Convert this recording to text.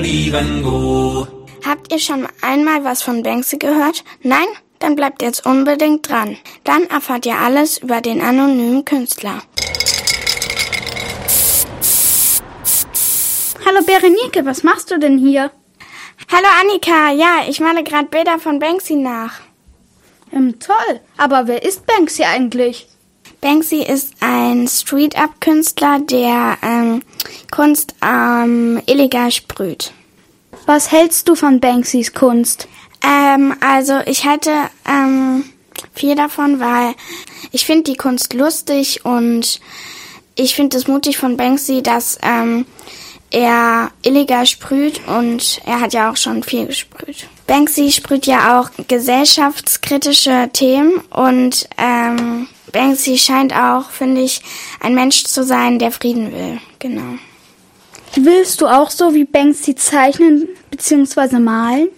even go. Habt ihr schon einmal was von Banksy gehört? Nein? Dann bleibt jetzt unbedingt dran. Dann erfahrt ihr alles über den anonymen Künstler. Hallo Berenike, was machst du denn hier? Hallo Annika, ja, ich male gerade Bilder von Banksy nach. Toll, aber wer ist Banksy eigentlich? Banksy ist ein Street-Art-Künstler, der Kunst illegal sprüht. Was hältst du von Banksys Kunst? Also ich halte viel davon, weil ich finde die Kunst lustig und ich finde es mutig von Banksy, dass er illegal sprüht und er hat ja auch schon viel gesprüht. Banksy sprüht ja auch gesellschaftskritische Themen und Banksy scheint auch, finde ich, ein Mensch zu sein, der Frieden will. Genau. Willst du auch so wie Banksy zeichnen bzw. malen?